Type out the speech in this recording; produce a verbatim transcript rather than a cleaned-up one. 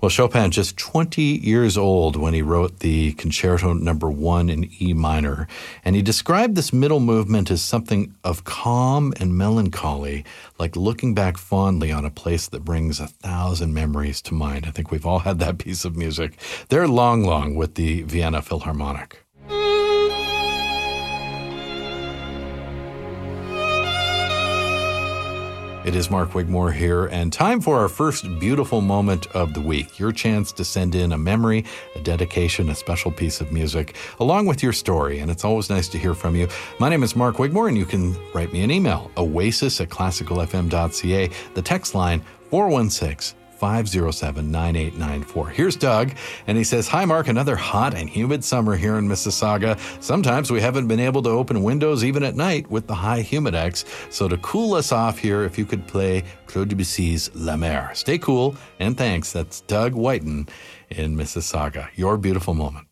Well, Chopin, just twenty years old when he wrote the Concerto Number One in E minor, and he described this middle movement as something of calm and melancholy, like looking back fondly on a place that brings a thousand memories to mind. I think we've all had that piece of music. They're Long Long with the Vienna Philharmonic. It is Mark Wigmore here, and time for our first beautiful moment of the week. Your chance to send in a memory, a dedication, a special piece of music, along with your story, and it's always nice to hear from you. My name is Mark Wigmore, and you can write me an email, oasis at classical f m dot c a. The text line, four one six, five oh seven, nine eight nine four. Here's Doug, and he says, "Hi, Mark. Another hot and humid summer here in Mississauga. Sometimes we haven't been able to open windows even at night with the high humidex. So to cool us off here, if you could play Claude Debussy's La Mer. Stay cool, and thanks." That's Doug Whiten in Mississauga. Your beautiful moment.